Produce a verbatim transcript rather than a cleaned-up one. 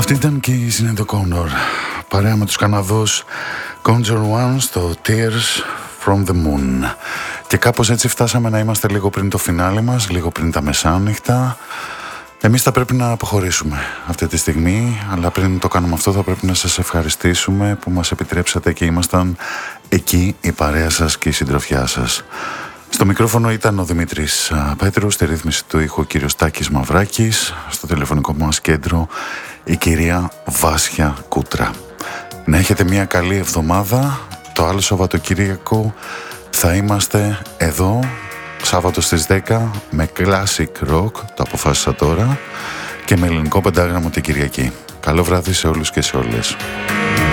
Αυτή ήταν και η Sinéad O'Connor, παρέα με τους Καναδούς Conjure One στο Tears from the Moon. Και κάπως έτσι φτάσαμε να είμαστε λίγο πριν το φινάλε μας, λίγο πριν τα μεσάνυχτα. Εμείς θα πρέπει να αποχωρήσουμε αυτή τη στιγμή, αλλά πριν το κάνουμε αυτό θα πρέπει να σας ευχαριστήσουμε που μας επιτρέψατε και ήμασταν εκεί η παρέα σας και η συντροφιά σας. Στο μικρόφωνο ήταν ο Δημήτρης Πέτρου, στη ρύθμιση του ήχου ο κύριος Τάκης Μαυράκης, στο τηλεφωνικό μας κέντρο η κυρία Βάσια Κούτρα. Να έχετε μια καλή εβδομάδα. Το άλλο Σαββατοκύριακο θα είμαστε εδώ, Σάββατο στις δέκα, με classic rock, το αποφάσισα τώρα, και με ελληνικό πεντάγραμμο την Κυριακή. Καλό βράδυ σε όλους και σε όλες.